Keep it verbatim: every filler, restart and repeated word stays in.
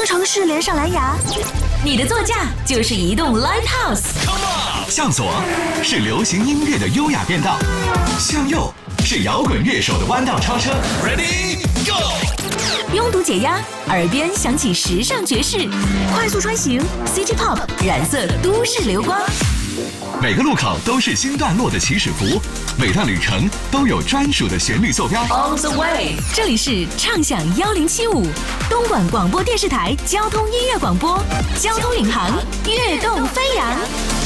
城市连上蓝牙，你的座驾就是移动 Live House。 向左是流行音乐的优雅变道，向右是摇滚乐手的弯道超车。Ready Go！ 拥堵解压，耳边响起时尚爵士，快速穿行 City Pop 染色都市流光。 每个路口都是新段落的起始符，每段旅程都有专属的旋律坐标。 On the way， 这里是畅享一零七五，东莞广播电视台交通音乐广播，交通领航，跃动飞扬。